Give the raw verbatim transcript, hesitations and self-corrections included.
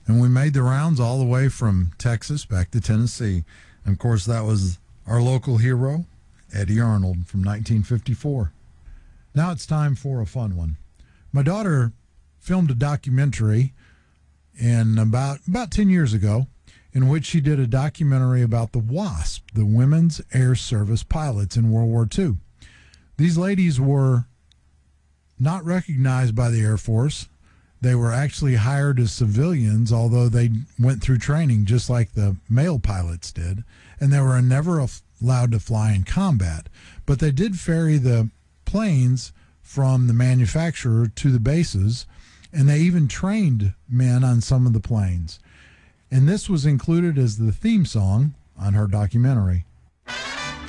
And we made the rounds all the way from Texas back to Tennessee. And, of course, that was our local hero, Eddie Arnold, from nineteen fifty-four. Now it's time for a fun one. My daughter filmed a documentary in about, about ten years ago in which she did a documentary about the WASP, the Women's Air Service Pilots in World War Two. These ladies were not recognized by the Air Force. They were actually hired as civilians, although they went through training just like the male pilots did, and they were never allowed to fly in combat. But they did ferry the planes from the manufacturer to the bases, and they even trained men on some of the planes. And this was included as the theme song on her documentary.